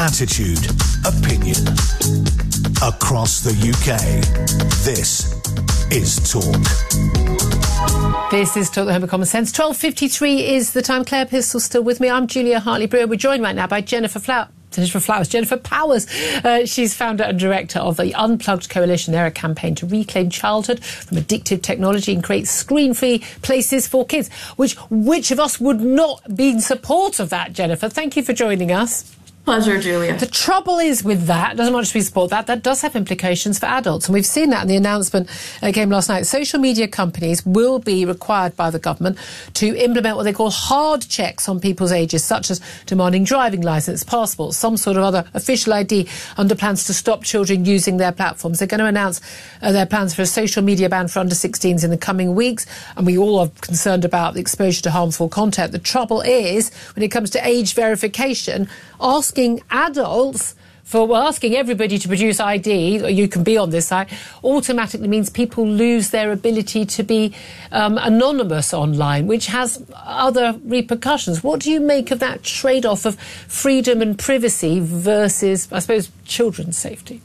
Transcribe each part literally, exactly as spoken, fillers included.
attitude, opinion. Across the U K, this is Talk. This is Talk, the Home of Common Sense. twelve fifty-three is the time. Claire Pistol's still with me. I'm Julia Hartley-Brewer. We're joined right now by Jennifer Flower. Jennifer Flowers, Jennifer Powers. Uh, she's founder and director of the Unplugged Coalition. They're a campaign to reclaim childhood from addictive technology and create screen-free places for kids. Which, which of us would not be in support of that, Jennifer? Thank you for joining us. Pleasure, Julia. The trouble is with that, doesn't much we support that, that does have implications for adults. And we've seen that in the announcement that came last night. Social media companies will be required by the government to implement what they call hard checks on people's ages, such as demanding driving licence, passports, some sort of other official I D, under plans to stop children using their platforms. They're going to announce uh, their plans for a social media ban for under sixteens in the coming weeks. And we all are concerned about the exposure to harmful content. The trouble is, when it comes to age verification, asking adults for well, asking everybody to produce I D, or you can be on this site, automatically means people lose their ability to be um, anonymous online, which has other repercussions. What do you make of that trade-off of freedom and privacy versus, I suppose, children's safety?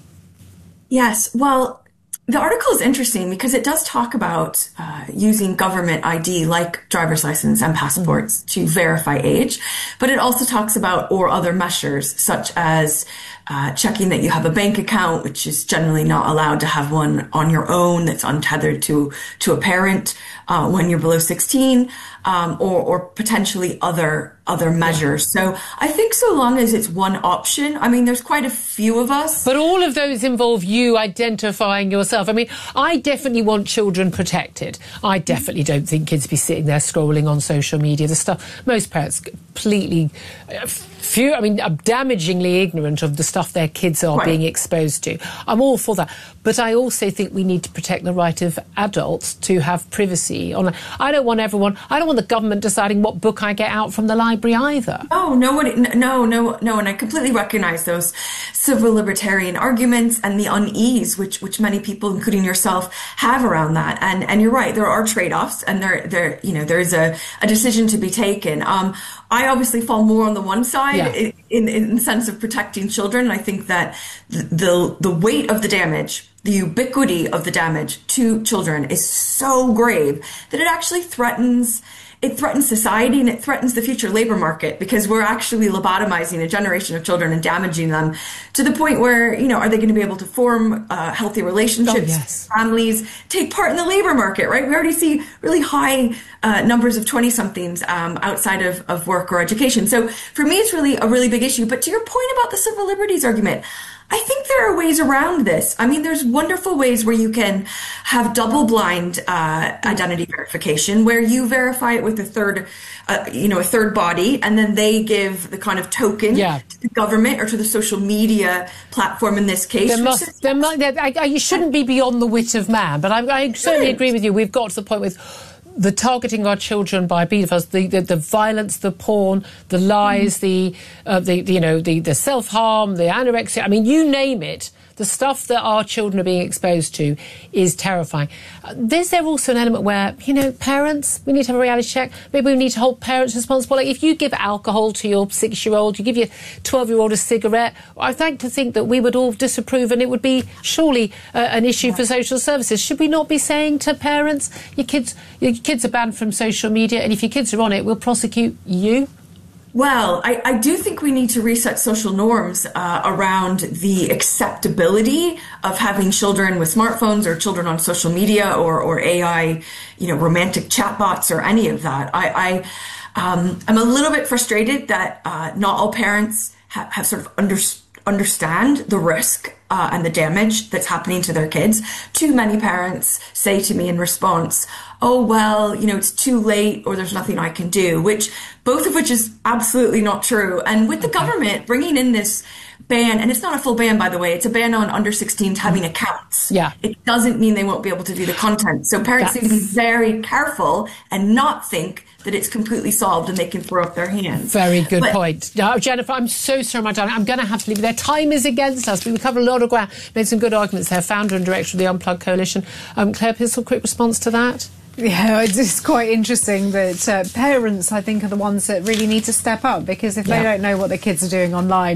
Yes, well, the article is interesting because it does talk about uh, using government I D like driver's license and passports to verify age, but it also talks about or other measures such as uh, checking that you have a bank account, which is generally not allowed to have one on your own that's untethered to to a parent uh, when you're below sixteen, um, or, or potentially other other measures. So I think so long as it's one option, I mean, there's quite a few of us. But all of those involve you identifying yourself. I mean, I definitely want children protected. I definitely don't think kids be sitting there scrolling on social media. The stuff, most parents completely, uh, few, I mean, are damagingly ignorant of the stuff their kids are right. being exposed to. I'm all for that. But I also think we need to protect the right of adults to have privacy. On, I don't want everyone, I don't want the government deciding what book I get out from the library either. Oh, no, no, no, no. And I completely recognize those civil libertarian arguments and the unease which, which many people, including yourself, have around that. And, and you're right, there are trade-offs and there, there, you know, there's a, a decision to be taken. Um, I obviously fall more on the one side yeah. in, in, in the sense of protecting children. And I think that the, the, the weight of the damage, the ubiquity of the damage to children is so grave that it actually threatens It threatens society and it threatens the future labor market because we're actually lobotomizing a generation of children and damaging them to the point where, you know, are they going to be able to form uh, healthy relationships, oh, yes. families, take part in the labor market, right? We already see really high uh, numbers of twenty-somethings um, outside of, of work or education. So for me, it's really a really big issue. But to your point about the civil liberties argument, I think there are ways around this. I mean, there's wonderful ways where you can have double-blind uh, identity verification, where you verify it with a third, uh, you know, a third body, and then they give the kind of token yeah. to the government or to the social media platform in this case. There must, there must, there, I, I, you shouldn't be beyond the wit of man, but I, I certainly agree with you. We've got to the point with the targeting of our children by pedophiles, the, the the violence, the porn, the lies, mm. the, uh, the the you know the the self harm, the anorexia. I mean, you name it. The stuff that our children are being exposed to is terrifying. Uh, there's there also an element where, you know, parents, we need to have a reality check. Maybe we need to hold parents responsible. Like if you give alcohol to your six-year-old, you give your twelve-year-old a cigarette, I'd like to think that we would all disapprove and it would be surely uh, an issue yeah. for social services. Should we not be saying to parents, your kids, your kids are banned from social media and if your kids are on it, we'll prosecute you? Well, I, I do think we need to reset social norms uh, around the acceptability of having children with smartphones or children on social media or, or A I, you know, romantic chatbots or any of that. I, I um, I'm a little bit frustrated that uh, not all parents ha- have sort of understood understand the risk uh, and the damage that's happening to their kids. Too many parents say to me in response, oh, well, you know, it's too late or there's nothing I can do, which both of which is absolutely not true. And with the okay. government bringing in this ban, and it's not a full ban, by the way, it's a ban on under sixteens having accounts. Yeah. It doesn't mean they won't be able to do the content. So parents That's... need to be very careful and not think that it's completely solved and they can throw up their hands. Very good but, point. Now, Jennifer, I'm so sorry, my darling. I'm going to have to leave. Their time is against us. We covered a lot of ground. Made some good arguments there. Founder and director of the Unplugged Coalition. Um, Claire Pistol, quick response to that? Yeah, it's quite interesting that uh, parents, I think, are the ones that really need to step up because if yeah. they don't know what their kids are doing online,